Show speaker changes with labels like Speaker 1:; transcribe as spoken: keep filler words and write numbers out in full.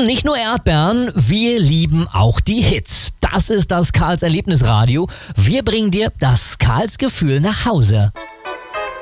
Speaker 1: lieben nicht nur Erdbeeren, wir lieben auch die Hits. Das ist das Karls Erlebnisradio. Wir bringen dir das Karls Gefühl nach Hause.